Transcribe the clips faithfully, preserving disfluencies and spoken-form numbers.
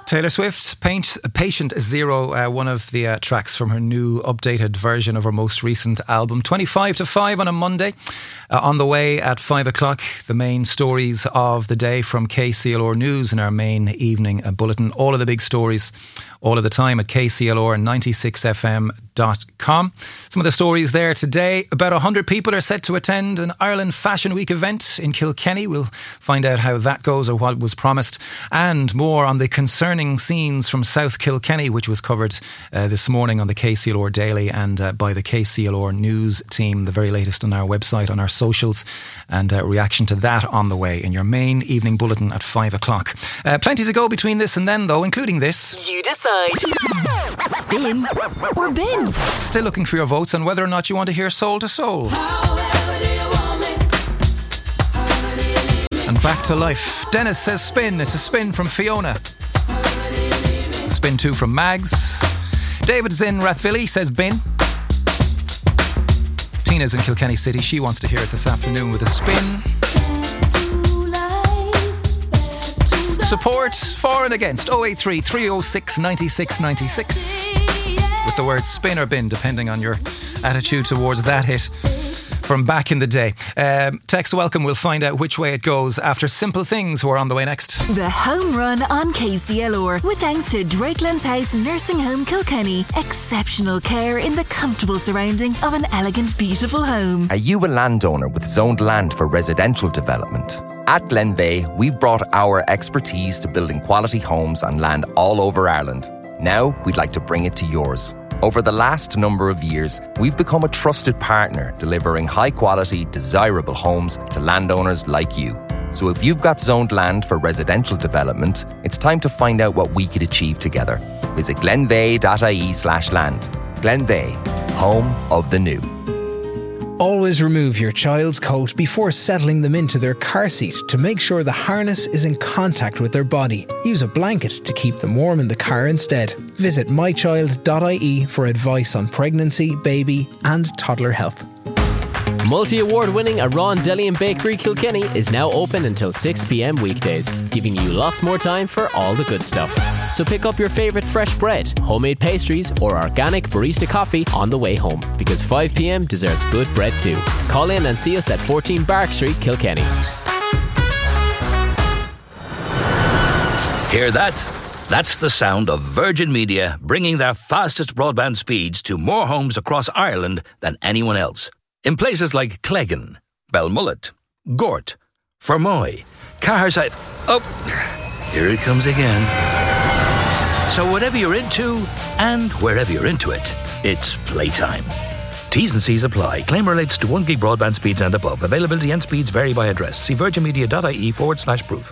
Taylor Swift, Paint, Patient Zero, uh, one of the uh, tracks from her new updated version of her most recent album. twenty-five to five on a Monday. Uh, on the way at five o'clock, the main stories of the day from K C L R News in our main evening uh, bulletin. All of the big stories, all of the time at K C L R ninety-six F M dot com. Some of the stories there today. About one hundred people are set to attend an Ireland Fashion Week event in Kilkenny. We'll find out how that goes or what was promised. And more on the concerning scenes from South Kilkenny, which was covered uh, this morning on the K C L R Daily and uh, by the K C L R News team. The very latest on our website, on our socials, and uh, reaction to that on the way in your main evening bulletin at five o'clock. Uh, plenty to go between this and then, though, including this. You decide. Spin or bin. Still looking for your votes on whether or not you want to hear Soul to Soul. And Back to Life. Dennis says spin. It's a spin from Fiona. It's a spin too from Mags. David's in Rathvilly, says bin. Tina's in Kilkenny City. She wants to hear it this afternoon with a spin. Support for and against oh eight three, three oh six, nine six nine six with the word spin or bin, depending on your attitude towards that hit from back in the day. Um, text welcome. We'll find out which way it goes after Simple Things, who are on the way next. The Home Run on K C L R, with thanks to Drakelands House Nursing Home Kilkenny. Exceptional care in the comfortable surroundings of an elegant, beautiful home. Are you a landowner with zoned land for residential development? At Glenveigh, we've brought our expertise to building quality homes on land all over Ireland. Now, we'd like to bring it to yours. Over the last number of years, we've become a trusted partner, delivering high-quality, desirable homes to landowners like you. So if you've got zoned land for residential development, it's time to find out what we could achieve together. Visit glenveigh.ie slash land. Glenveigh, home of the new. Always remove your child's coat before settling them into their car seat to make sure the harness is in contact with their body. Use a blanket to keep them warm in the car instead. Visit my child dot I E for advice on pregnancy, baby and toddler health. Multi-award winning Aran Deli and Bakery Kilkenny is now open until six p.m. weekdays, giving you lots more time for all the good stuff. So pick up your favourite fresh bread, homemade pastries or organic barista coffee on the way home, because five p.m. deserves good bread too. Call in and see us at fourteen Bark Street, Kilkenny. Hear that? That's the sound of Virgin Media bringing their fastest broadband speeds to more homes across Ireland than anyone else. In places like Cleggan, Belmullet, Gort, Fermoy, Caherside... Oh, here it comes again. So whatever you're into, and wherever you're into it, it's playtime. T's and C's apply. Claim relates to one gig broadband speeds and above. Availability and speeds vary by address. See virginmedia.ie forward slash proof.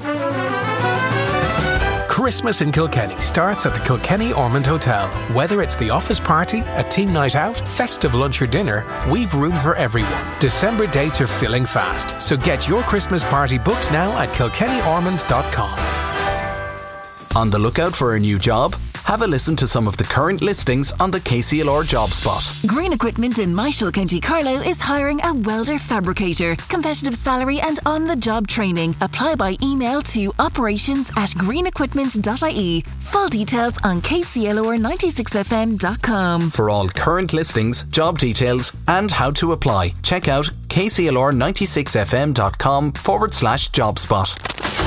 Christmas in Kilkenny starts at the Kilkenny Ormond Hotel. Whether it's the office party, a team night out, festive lunch or dinner, we've room for everyone. December dates are filling fast, so get your Christmas party booked now at kilkenny ormond dot com. On the lookout for a new job? Have a listen to some of the current listings on the K C L R Job Spot. Green Equipment in Michael, County Carlow is hiring a welder fabricator. Competitive salary and on-the-job training. Apply by email to operations at green equipment dot I E. Full details on K C L R ninety-six F M dot com. For all current listings, job details and how to apply, check out K C L R ninety-six F M dot com forward slash job spot.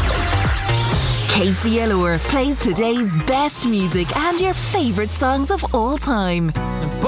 K C L R plays today's best music and your favourite songs of all time.